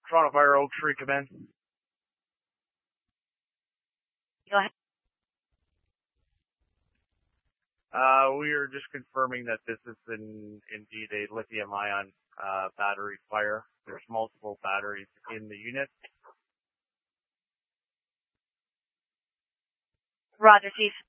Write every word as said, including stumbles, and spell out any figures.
Toronto Fire, Oak Tree, come in. Go ahead. Uh, we are just confirming that this is in, indeed a lithium-ion uh, battery fire. There's multiple batteries in the unit. Roger, Chief.